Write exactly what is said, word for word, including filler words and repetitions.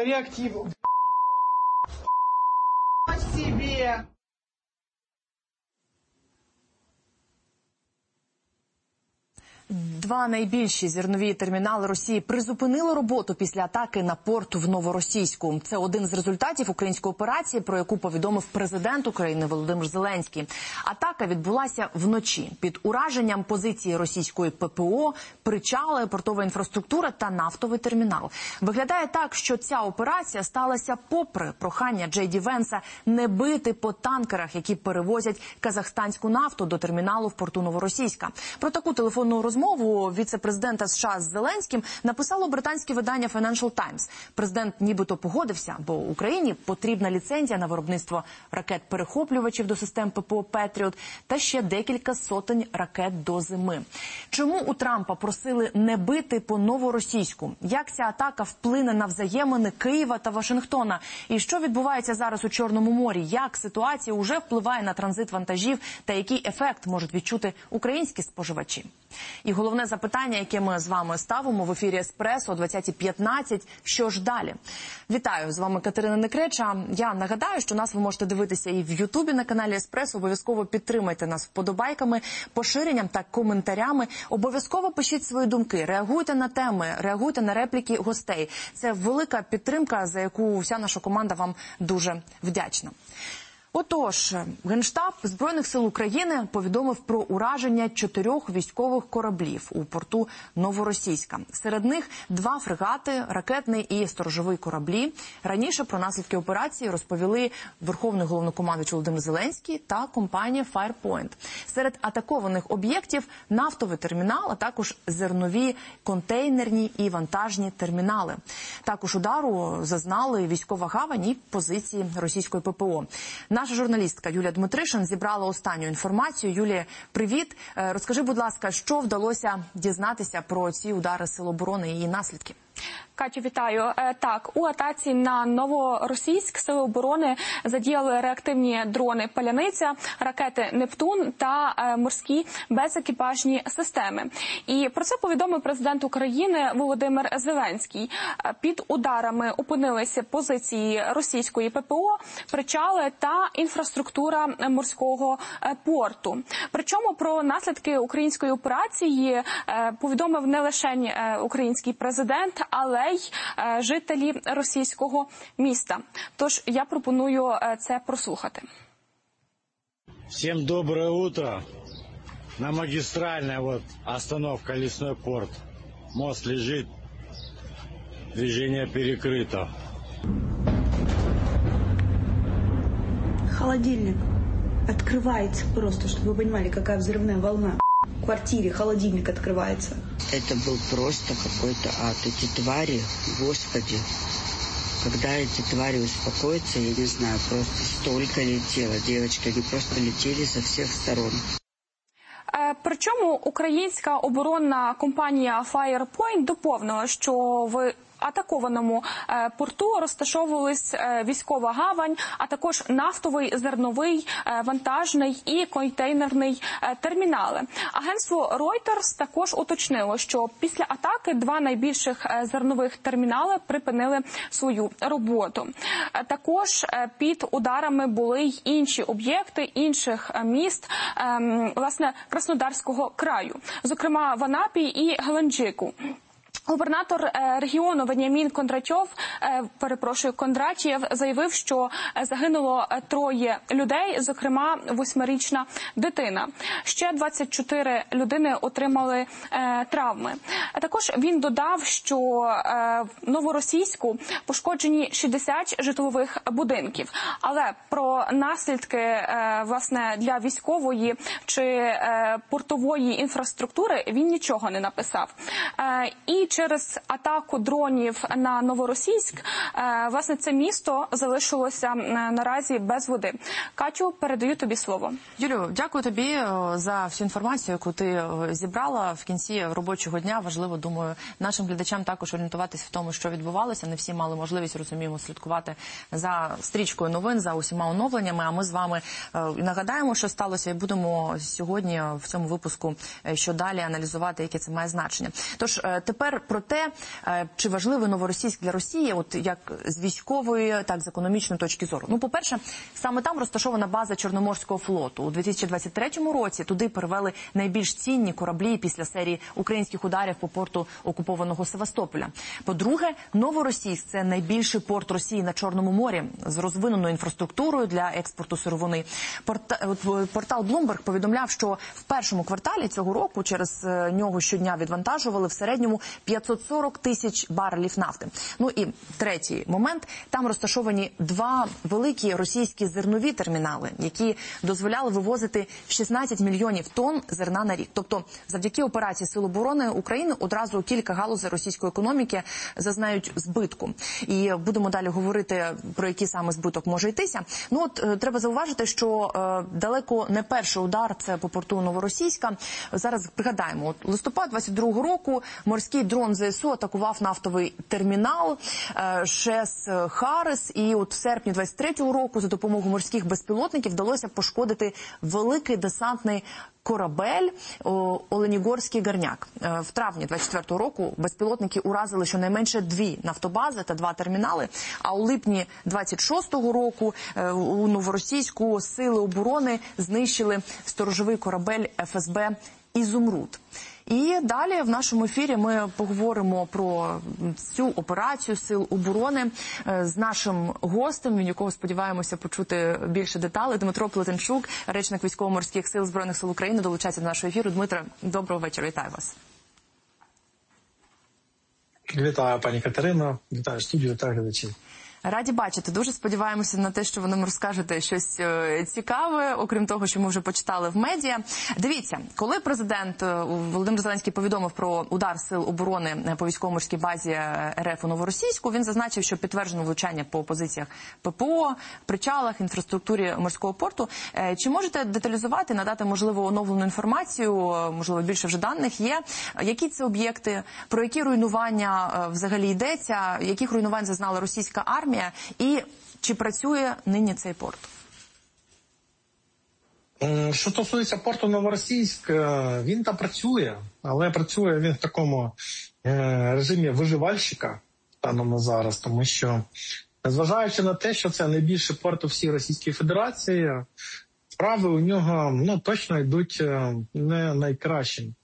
реактив себе. Два найбільші зернові термінали Росії призупинили роботу після атаки на порт в Новоросійську. Це один з результатів української операції, про яку повідомив президент України Володимир Зеленський. Атака відбулася вночі. Під ураженням позиції російської ППО, причали, портова інфраструктура та нафтовий термінал. Виглядає так, що ця операція сталася попри прохання Джей Ді Венса не бити по танкерах, які перевозять казахстанську нафту до терміналу в порту Новоросійська. Про таку телефонну розмову Мову віце-президента США з Зеленським написало британське видання Financial Times. Президент нібито погодився, бо Україні потрібна ліцензія на виробництво ракет-перехоплювачів до систем ППО «Петріот» та ще декілька сотень ракет до зими. Чому у Трампа просили не бити по Новоросійську? Як ця атака вплине на взаємини Києва та Вашингтона? І що відбувається зараз у Чорному морі? Як ситуація уже впливає на транзит вантажів та який ефект можуть відчути українські споживачі? І головне запитання, яке ми з вами ставимо в ефірі «Еспресо» о двадцятій п'ятнадцять. Що ж далі? Вітаю, з вами Катерина Некреча. Я нагадаю, що нас ви можете дивитися і в Ютубі на каналі «Еспресо». Обов'язково підтримайте нас вподобайками, поширенням та коментарями. Обов'язково пишіть свої думки, реагуйте на теми, реагуйте на репліки гостей. Це велика підтримка, за яку вся наша команда вам дуже вдячна. Отож, Генштаб Збройних сил України повідомив про ураження чотирьох військових кораблів у порту Новоросійська. Серед них два фрегати, ракетний і сторожовий кораблі. Раніше про наслідки операції розповіли Верховний головнокомандувач Володимир Зеленський та компанія Firepoint. Серед атакованих об'єктів нафтовий термінал, а також зернові, контейнерні і вантажні термінали. Також удару зазнали військова гавань і позиції російської ППО. Наша журналістка Юлія Дмитришин зібрала останню інформацію. Юлія, привіт. Розкажи, будь ласка, що вдалося дізнатися про ці удари Сил оборони і її наслідки? Катю, вітаю. Так, у атаці на Новоросійськ Сили оборони задіяли реактивні дрони «Паляниця», ракети «Нептун» та морські безекіпажні системи. І про це повідомив президент України Володимир Зеленський. Під ударами опинилися позиції російської ППО, причали та інфраструктура морського порту. Причому про наслідки української операції повідомив не лише український президент, але й жителі російського міста. Тож я пропоную це прослухати. Всем доброе утро. На магистральной вот остановка Лесной порт. Мост лежит, движение перекрыто. Холодильник открывается просто, чтобы вы понимали, какая взрывная волна. В квартире холодильник открывается. Это был просто какой-то ад. Эти твари, господи, когда эти твари успокоятся, я не знаю, просто столько летело, девочки, они просто летели со всех сторон. Причому українська оборонна компанія Firepoint доповнила, що в атакованому порту розташовувались військова гавань, а також нафтовий, зерновий, вантажний і контейнерний термінали. Агентство Reuters також уточнило, що після атаки два найбільших зернових термінали припинили свою роботу. Також під ударами були й інші об'єкти інших міст, власне, Краснодарського краю, зокрема в Анапі і Геленджику. Губернатор регіону Веніамін Кондратьов, перепрошую, Кондратєв, заявив, що загинуло троє людей, зокрема восьмирічна дитина. Ще двадцять чотири людини отримали е, травми. А також він додав, що е, в Новоросійську пошкоджені шістдесят житлових будинків. Але про наслідки е, власне для військової чи е, портової інфраструктури він нічого не написав. Е, і через атаку дронів на Новоросійськ, власне, це місто залишилося наразі без води. Катю, передаю тобі слово. Юлю, дякую тобі за всю інформацію, яку ти зібрала в кінці робочого дня. Важливо, думаю, нашим глядачам також орієнтуватись в тому, що відбувалося. Не всі мали можливість, розуміємо, слідкувати за стрічкою новин, за усіма оновленнями. А ми з вами нагадаємо, що сталося, і будемо сьогодні в цьому випуску що далі аналізувати, яке це має значення. Тож, тепер тепер про те, чи важливий Новоросійськ для Росії, от як з військової, так з економічної точки зору. Ну, по-перше, саме там розташована база Чорноморського флоту. У дві тисячі двадцять третьому році туди перевели найбільш цінні кораблі після серії українських ударів по порту окупованого Севастополя. По-друге, Новоросійськ – це найбільший порт Росії на Чорному морі з розвиненою інфраструктурою для експорту сировини. Портал Bloomberg повідомляв, що в першому кварталі цього року через нього щодня відвантажували в середньому п'ятсот сорок тисяч барелів нафти. Ну і третій момент. Там розташовані два великі російські зернові термінали, які дозволяли вивозити шістнадцять мільйонів тонн зерна на рік. Тобто, завдяки операції Сил оборони України одразу кілька галузей російської економіки зазнають збитку. І будемо далі говорити, про який саме збиток може йтися. Ну от, треба зауважити, що е, далеко не перший удар це по порту Новоросійська. Зараз пригадаємо, от листопад двадцять другого року морський дрон ЗСУ атакував нафтовий термінал е, ШЕС Харис, і от в серпні двадцять третього року за допомогою морських безпілотників вдалося пошкодити великий десантний корабель Оленігорський Горняк. В травні двадцять четвертого року безпілотники уразили щонайменше дві нафтобази та два термінали, а у липні двадцять шостого року у Новоросійську сили оборони знищили сторожовий корабель Еф Ес Бе «Ізумруд». І далі в нашому ефірі ми поговоримо про цю операцію Сил оборони з нашим гостем, від якого сподіваємося почути більше деталей. Дмитро Плетенчук, речник Військово-морських сил Збройних сил України, долучається до нашого ефіру. Дмитро, доброго вечора, вітаю вас. Вітаю, пані Катерино, вітаю студію, вітаю глядачів. Раді бачити. Дуже сподіваємося на те, що ви нам розкажете щось цікаве, окрім того, що ми вже почитали в медіа. Дивіться, коли президент Володимир Зеленський повідомив про удар Сил оборони по військово-морській базі Ер Еф у Новоросійську, він зазначив, що підтверджено влучання по позиціях Пе Пе О, причалах, інфраструктурі морського порту. Чи можете деталізувати, надати, можливо, оновлену інформацію, можливо, більше вже даних є? Які це об'єкти, про які руйнування взагалі йдеться, яких руйнувань зазнала російська армія? І чи працює нині цей порт? Що стосується порту Новоросійськ, він там працює, але працює він в такому режимі виживальщика станом на зараз, тому що, незважаючи на те, що це найбільший порт у всій Російській Федерації, справи у нього ну, точно йдуть не найкращим